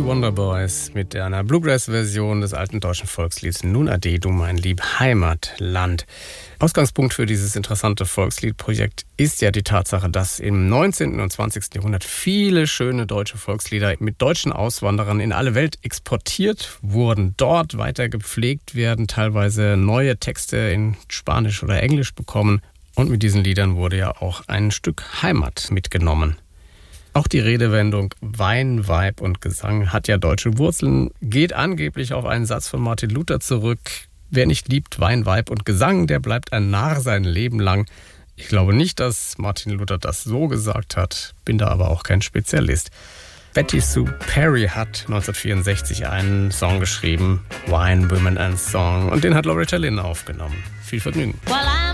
Wonderboys mit einer Bluegrass-Version des alten deutschen Volkslieds Nun ade, du mein lieb Heimatland. Ausgangspunkt für dieses interessante Volksliedprojekt ist ja die Tatsache, dass im 19. und 20. Jahrhundert viele schöne deutsche Volkslieder mit deutschen Auswanderern in alle Welt exportiert wurden, dort weiter gepflegt werden, teilweise neue Texte in Spanisch oder Englisch bekommen. Und mit diesen Liedern wurde ja auch ein Stück Heimat mitgenommen. Auch die Redewendung Wein, Weib und Gesang hat ja deutsche Wurzeln, geht angeblich auf einen Satz von Martin Luther zurück. Wer nicht liebt Wein, Weib und Gesang, der bleibt ein Narr sein Leben lang. Ich glaube nicht, dass Martin Luther das so gesagt hat, bin da aber auch kein Spezialist. Betty Sue Perry hat 1964 einen Song geschrieben, Wine, Women and Song, und den hat Loretta Lynn aufgenommen. Viel Vergnügen.